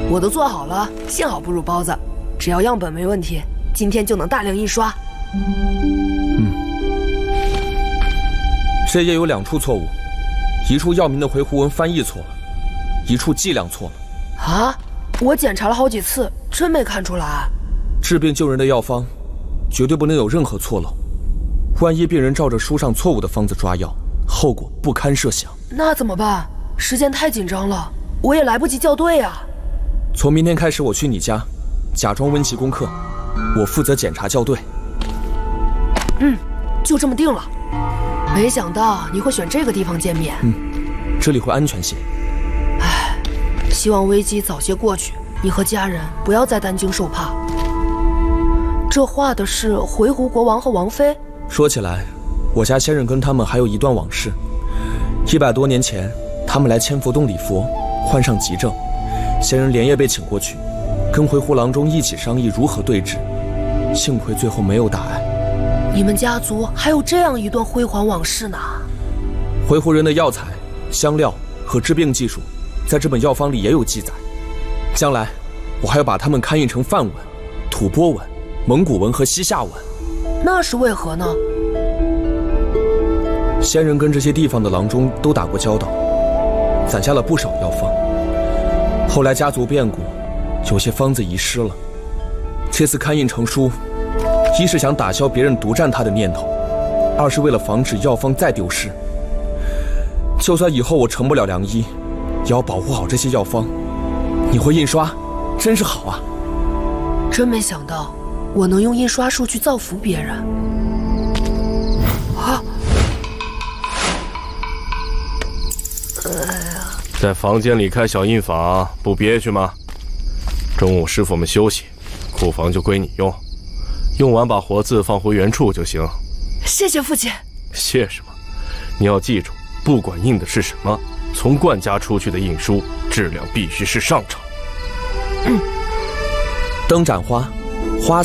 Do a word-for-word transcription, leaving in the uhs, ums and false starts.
我都做好了，幸好不入包子，只要样本没问题，今天就能大量印刷。 嗯，这页有两处错误，一处药名的回鹘文翻译错了，一处剂量错了。 啊！我检查了好几次，真没看出来。 治病救人的药方，绝对不能有任何错漏。万一病人照着书上错误的方子抓药，后果不堪设想。 那怎么办？时间太紧张了，我也来不及校对啊。 从明天开始，我去你家，假装温习功课，我负责检查校对。 嗯，就这么定了。没想到你会选这个地方见面。 嗯，这里会安全些。 唉，希望危机早些过去，你和家人不要再担惊受怕。这画的是回鹘国王和王妃。 说起来，我家先人跟他们还有一段往事。一百多年前，他们来千佛洞礼佛，患上急症，先人连夜被请过去，跟回鹘郎中一起商议如何对治。幸亏最后没有大碍。 你们家族还有这样一段辉煌往事呢。 回鹘人的药材、香料和治病技术，在这本药方里也有记载。将来，我还要把它们刊印成梵文、吐蕃文、蒙古文和西夏文。 那是为何呢？ 先人跟这些地方的郎中都打过交道，攒下了不少药方。后来家族变故，有些方子遗失了。这次刊印成书，一是想打消别人独占它的念头，二是为了防止药方再丢失。就算以后我成不了良医，也要保护好这些药方。你会印刷，真是好啊！ 真没想到，我能用印刷术去造福别人。啊！ 在房间里开小印坊，不憋屈吗？中午师傅们休息，库房就归你用，用完把活字放回原处就行。 谢谢父亲。 谢什么？你要记住，不管印的是什么，从冠家出去的印书质量必须是上乘。 嗯。灯盏花，花